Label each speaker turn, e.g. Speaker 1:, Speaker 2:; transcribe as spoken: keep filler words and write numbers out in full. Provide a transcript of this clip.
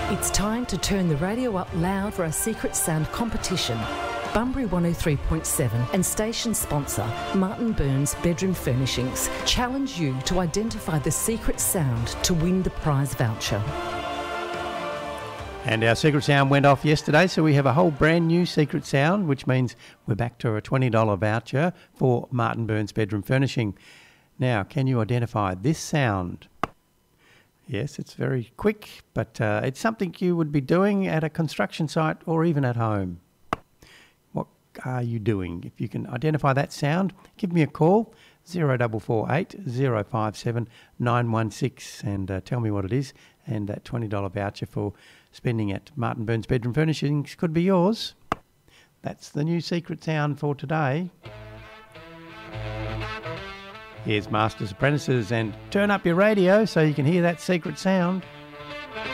Speaker 1: It's time to turn the radio up loud for our Secret Sound competition. Bunbury one oh three point seven and station sponsor Martin Burns Bedroom Furnishings challenge you to identify the secret sound to win the prize voucher.
Speaker 2: And our secret sound went off yesterday, so we have a whole brand new secret sound, which means we're back to a twenty dollars voucher for Martin Burns Bedroom Furnishing. Now, can you identify this sound? Yes, it's very quick, but uh, it's something you would be doing at a construction site or even at home. What are you doing? If you can identify that sound, give me a call, zero four four eight, zero five seven, nine one six, and uh, tell me what it is. And that twenty dollars voucher for spending at Martin Burns Bedroom Furnishings could be yours. That's the new secret sound for today. Here's Masters Apprentices, and turn up your radio so you can hear that secret sound.